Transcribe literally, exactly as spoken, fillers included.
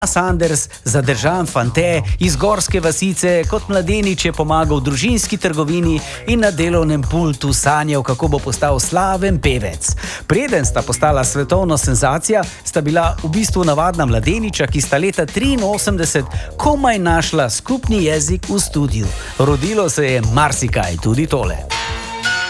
Sanders, zadržan fante iz gorske vasice, kot mladenič je pomagal v družinski trgovini in na delovnem pultu sanjal, kako bo postal slaven pevec. Preden sta postala svetovna senzacija, sta bila v bistvu navadna mladeniča, ki sta leta triinosemdeset komaj našla skupni jezik v studiu. Rodilo se je marsikaj, tudi tole.